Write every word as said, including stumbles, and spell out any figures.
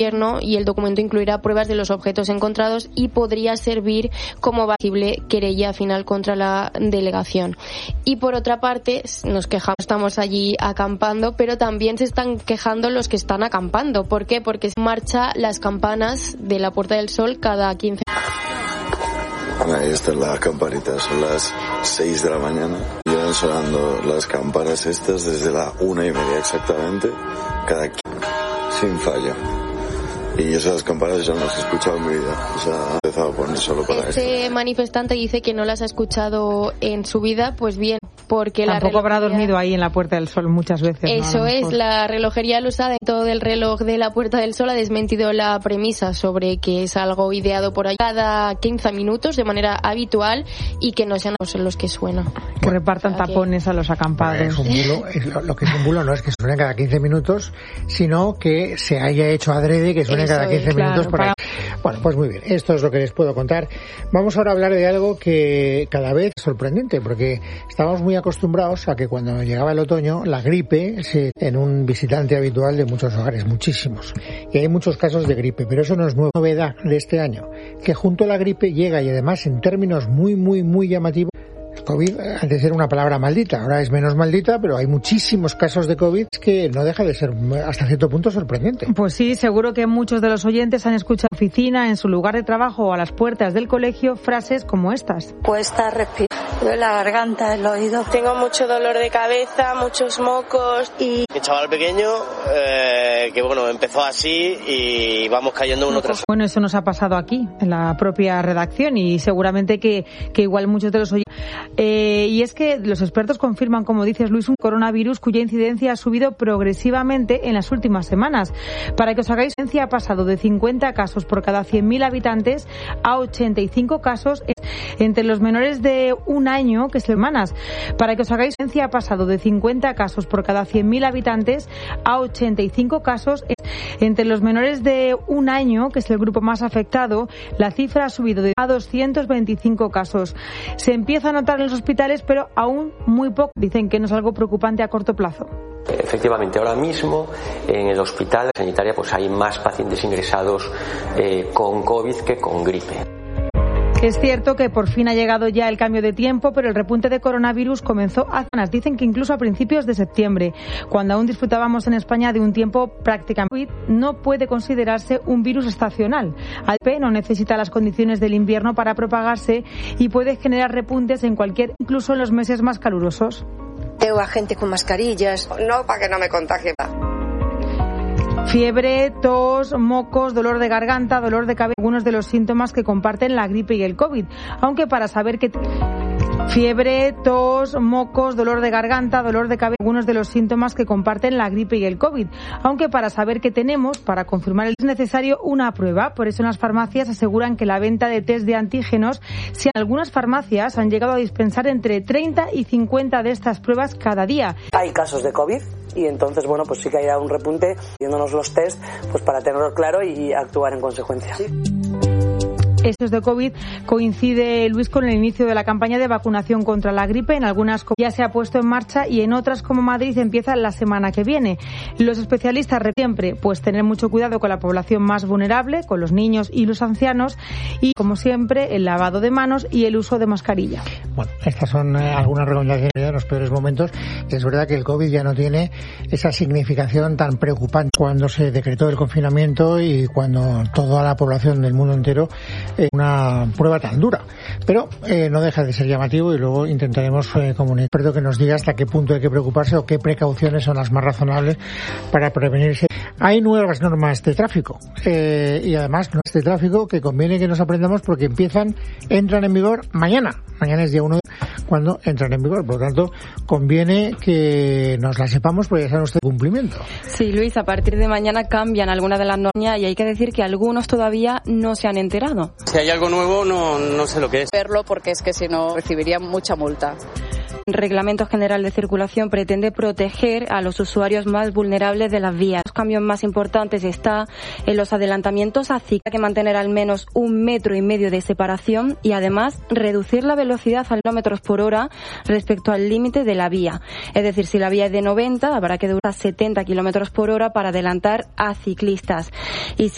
y el documento incluirá pruebas de los objetos encontrados y podría servir como posible querella final contra la delegación. Y por otra parte, nos quejamos, estamos allí acampando, pero también se están quejando los que están acampando. ¿Por qué? Porque se marchan las campanas de la Puerta del Sol cada quince. Ahí están las campanitas, son las seis de la mañana. Llevan sonando las campanas estas desde la una y media exactamente, cada sin fallo. Y esas campanas ya no las he escuchado en mi vida. O sea, he empezado a poner solo para esto. Este manifestante dice que no las ha escuchado en su vida, pues bien, porque la Tampoco habrá dormido ahí en la Puerta del Sol muchas veces. Eso ¿no? es, la relojería lo sabe. Todo el reloj de la Puerta del Sol ha desmentido la premisa sobre que es algo ideado por ahí cada quince minutos de manera habitual y que no sean los que suenan. Que repartan o sea, tapones que... a los acampados. Bueno, es un bulo, es lo, lo que es un bulo no es que suenen cada quince minutos, sino que se haya hecho adrede que suenen cada quince es, minutos claro, para... para... Bueno, pues muy bien, esto es lo que les puedo contar. Vamos ahora a hablar de algo que cada vez es sorprendente, porque estamos muy acostumbrados a que cuando llegaba el otoño, la gripe se, en un visitante habitual de muchos hogares, muchísimos. Y hay muchos casos de gripe, pero eso no es nueva novedad de este año, que junto a la gripe llega, y además en términos muy, muy, muy llamativos, COVID antes era una palabra maldita, ahora es menos maldita, pero hay muchísimos casos de COVID que no deja de ser hasta cierto punto sorprendente. Pues sí, seguro que muchos de los oyentes han escuchado en la oficina, en su lugar de trabajo o a las puertas del colegio frases como estas. Cuesta respirar, duele la garganta, el oído. Tengo mucho dolor de cabeza, muchos mocos y... Mi chaval pequeño, eh, que bueno, empezó así y vamos cayendo uno tras otro. Bueno, eso nos ha pasado aquí, en la propia redacción, y seguramente que, que igual muchos de los oyentes... Eh, y es que los expertos confirman, como dices Luis, un coronavirus cuya incidencia ha subido progresivamente en las últimas semanas. Para que os hagáis una idea, ha pasado de cincuenta casos por cada cien mil habitantes a ochenta y cinco casos entre los menores de un año, que es semanas. Para que os hagáis una idea, ha pasado de cincuenta casos por cada cien mil habitantes a ochenta y cinco casos entre los menores de un año, que es el grupo más afectado. La cifra ha subido de a doscientos veinticinco casos. Se empieza a notar en los hospitales, pero aún muy poco. Dicen que no es algo preocupante a corto plazo. Efectivamente, ahora mismo en el hospital sanitario pues hay más pacientes ingresados eh, con COVID que con gripe. Es cierto que por fin ha llegado ya el cambio de tiempo, pero el repunte de coronavirus comenzó hace semanas. Dicen que incluso a principios de septiembre, cuando aún disfrutábamos en España de un tiempo prácticamente. No puede considerarse un virus estacional. Al P no necesita las condiciones del invierno para propagarse y puede generar repuntes en cualquier, incluso en los meses más calurosos. Veo a gente con mascarillas. No, para que no me contagie. Fiebre, tos, mocos, dolor de garganta, dolor de cabeza, algunos de los síntomas que comparten la gripe y el COVID. Aunque para saber que... Fiebre, tos, mocos, dolor de garganta, dolor de cabeza, algunos de los síntomas que comparten la gripe y el COVID. Aunque para saber qué tenemos, para confirmar el es necesario una prueba. Por eso en las farmacias aseguran que la venta de test de antígenos, si en algunas farmacias han llegado a dispensar entre treinta y cincuenta de estas pruebas cada día. Hay casos de COVID y entonces, bueno, pues sí que hay un repunte, viéndonos los test, pues para tenerlo claro y actuar en consecuencia. Sí. Estos de COVID coincide, Luis, con el inicio de la campaña de vacunación contra la gripe. En algunas ya se ha puesto en marcha y en otras, como Madrid, empieza la semana que viene. Los especialistas siempre, pues tener mucho cuidado con la población más vulnerable, con los niños y los ancianos, y como siempre, el lavado de manos y el uso de mascarilla. Bueno, estas son eh, algunas recomendaciones en los peores momentos. Es verdad que el COVID ya no tiene esa significación tan preocupante cuando se decretó el confinamiento y cuando toda la población del mundo entero una prueba tan dura, pero eh, no deja de ser llamativo y luego intentaremos eh, como un experto que nos diga hasta qué punto hay que preocuparse o qué precauciones son las más razonables para prevenirse. Hay nuevas normas de tráfico eh, y además normas de tráfico que conviene que nos aprendamos porque empiezan, entran en vigor mañana. Mañana es día uno cuando entran en vigor, por lo tanto conviene que nos las sepamos porque ya saben ustedes cumplimiento. Sí, Luis, a partir de mañana cambian algunas de las normas y hay que decir que algunos todavía no se han enterado. Si hay algo nuevo, no, no sé lo que es. Verlo porque es que si no recibirían mucha multa. El Reglamento General de Circulación pretende proteger a los usuarios más vulnerables de las vías. Los cambios más importantes están en los adelantamientos a ciclistas, hay que mantener al menos un metro y medio de separación y además reducir la velocidad a kilómetros por hora respecto al límite de la vía. Es decir, si la vía es de noventa, habrá que durar setenta kilómetros por hora para adelantar a ciclistas. Y si